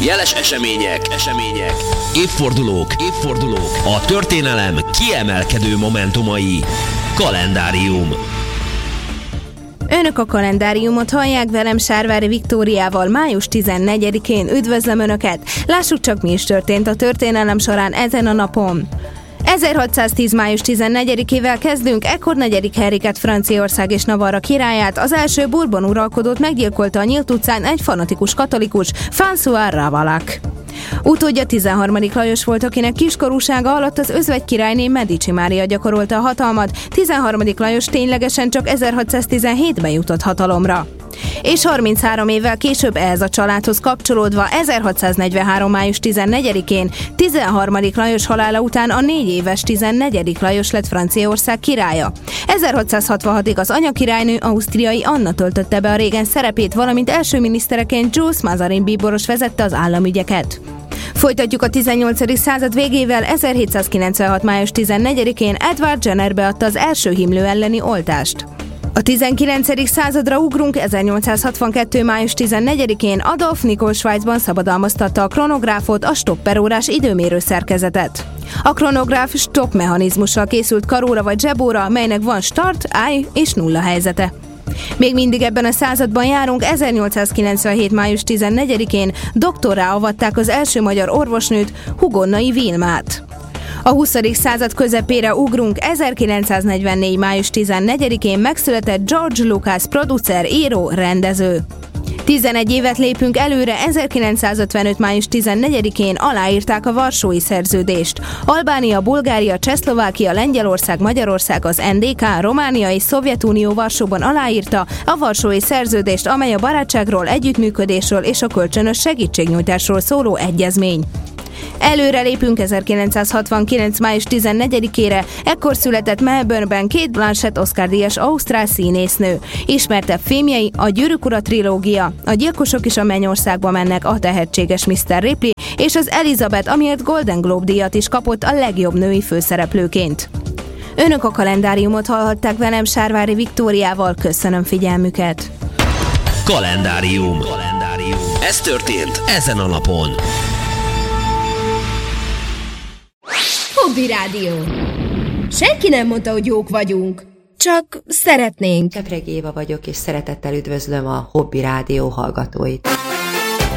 Jeles események, évfordulók, a történelem kiemelkedő momentumai. Kalendárium. Önök a kalendáriumot hallják, velem Sárvári Viktóriával május 14-én. Üdvözlöm Önöket! Lássuk csak, mi is történt a történelem során ezen a napon. 1610. május 14-ével kezdünk. Ekkor 4. Henriket, Franciaország és Navarra királyát, az első Bourbon uralkodót meggyilkolta a Nyílt utcán egy fanatikus katolikus, François Ravaillac. Utódja 13. Lajos volt, akinek kiskorúsága alatt az özvegy királyné Medici Mária gyakorolta a hatalmat. 13. Lajos ténylegesen csak 1617-ben jutott hatalomra. És 33 évvel később ehhez a családhoz kapcsolódva 1643. május 14-én 13. Lajos halála után a 4 éves 14. Lajos lett Franciaország királya. 1666-ig az anyakirálynő, ausztriai Anna töltötte be a régen szerepét, valamint első minisztereként Jules Mazarin bíboros vezette az államügyeket. Folytatjuk a 18. század végével. 1796. május 14-én Edward Jenner beadta az első himlő elleni oltást. A 19. századra ugrunk. 1862. május 14-én Adolf Nikol Svájcban szabadalmaztatta a kronográfot, a stopperórás időmérő szerkezetet. A kronográf stop mechanizmussal készült karóra vagy zsebóra, melynek van start, állj és nulla helyzete. Még mindig ebben a században járunk. 1897. május 14-én doktorrá avatták az első magyar orvosnőt, Hugonnai Vilmát. A 20. század közepére ugrunk. 1944. május 14-én megszületett George Lucas, producer, író, rendező. 11 évet lépünk előre. 1955. május 14-én aláírták a Varsói Szerződést. Albánia, Bulgária, Csehszlovákia, Lengyelország, Magyarország, az NDK, Románia és Szovjetunió Varsóban aláírta a Varsói Szerződést, amely a barátságról, együttműködésről és a kölcsönös segítségnyújtásról szóló egyezmény. Előre lépünk 1969. május 14-ére, ekkor született Melbourneben Cate Blanchett Oscar-díjas ausztrál színésznő. Ismertebb filmjei a Gyűrűk ura trilógia, A gyilkosok is a Mennyországba mennek, a tehetséges Mr. Ripley és az Elizabeth, amiért Golden Globe-díjat is kapott a legjobb női főszereplőként. Önök a kalendáriumot hallhatták, velem Sárvári Viktóriával. Köszönöm figyelmüket! Kalendárium. Ez történt ezen a napon. Hobby Rádió. Senki nem mondta, hogy jók vagyunk. Csak szeretnénk. Kepreg Éva vagyok, és szeretettel üdvözlöm a Hobby Rádió hallgatóit.